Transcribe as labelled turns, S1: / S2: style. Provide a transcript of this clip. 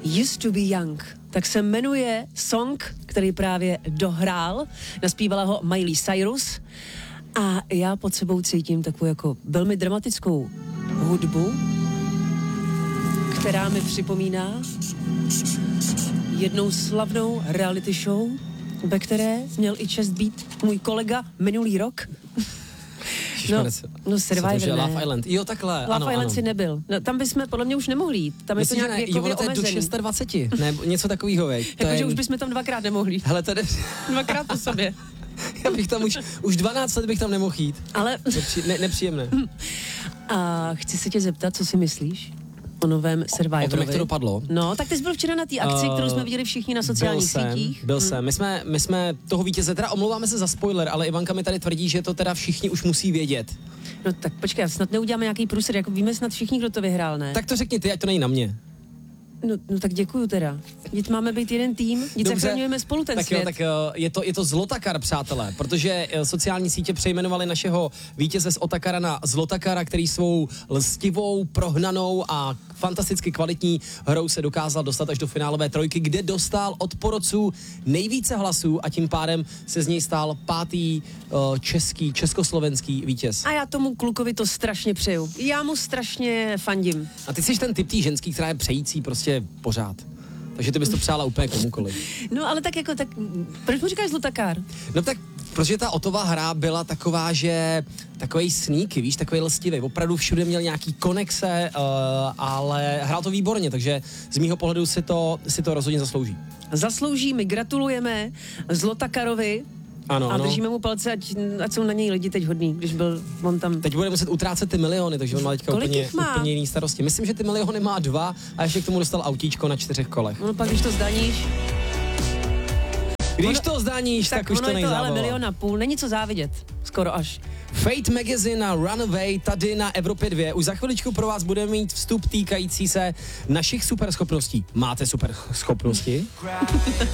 S1: Used to be young. Tak se jmenuje song, který právě dohrál. Naspívala ho Miley Cyrus. A já pod sebou cítím takovou jako velmi dramatickou hudbu, která mi připomíná jednou slavnou reality show, ve které měl i čest být můj kolega minulý rok. No Survivor, ne.
S2: Love Island. Jo, takhle,
S1: Love Island si nebyl. No, tam bychom podle mě už nemohli jít. Tam
S2: myslím,
S1: je to nějak věkově omezený.
S2: Do 26, ne, něco takovýho, veď.
S1: Jakože už bychom tam dvakrát nemohli jít.
S2: Hele, tady...
S1: Dvakrát po sobě.
S2: Já bych tam už 12 let bych tam nemohl jít.
S1: Ale...
S2: Nepříjemné.
S1: A chci se tě zeptat, co si myslíš o novém Survivorovi?
S2: O tom, jak to dopadlo?
S1: No, tak ty jsi byl včera na té akci, kterou jsme viděli všichni na sociálních sítích.
S2: Byl jsem. My jsme toho vítěze, teda omlouváme se za spoiler, ale Ivanka mi tady tvrdí, že to teda všichni už musí vědět.
S1: No tak počkej, snad neuděláme nějaký průser, jako víme snad všichni, kdo to vyhrál, ne?
S2: Tak to řekni ty, ať to není na mě.
S1: No tak děkuju teda. Teď máme být jeden tým, teď zachraňujeme spolu ten svět.
S2: Tak je to Zlotakar, přátelé, protože sociální sítě přejmenovali našeho vítěze z Otakara na Zlotakara, který svou lstivou, prohnanou a fantasticky kvalitní hrou se dokázal dostat až do finálové trojky, kde dostal od porodců nejvíce hlasů a tím pádem se z něj stal 5. československý vítěz.
S1: A já tomu klukovi to strašně přeju. Já mu strašně fandím.
S2: A ty jsi ten typ tý ženský, která je přející prostě pořád. Takže ty bys to přála úplně komukoliv.
S1: No ale tak proč mu říkáš Zlotakar?
S2: No tak, protože ta Ottova hra byla taková, že takovej sneaky, víš, takovej lstivý. Opravdu všude měl nějaký konexe, ale hrál to výborně, takže z mýho pohledu si to rozhodně zaslouží.
S1: Zaslouží, my gratulujeme Zlotakarovi.
S2: Ano,
S1: a držíme mu palce, ať jsou na něj lidi teď hodný, když byl on tam.
S2: Teď bude muset utrácet ty miliony, takže on má teďka úplně jiný starosti. Myslím, že ty miliony má 2 a ještě k tomu dostal autíčko na 4 kolech.
S1: No pak, když to zdaníš.
S2: To zdaníš, tak už to nejde.
S1: Ale 1,5 milionu, není co závidět, skoro až.
S2: Fate Magazine a Runaway tady na Evropě 2. Už za chviličku pro vás budeme mít vstup týkající se našich superschopností. Máte superschopnosti?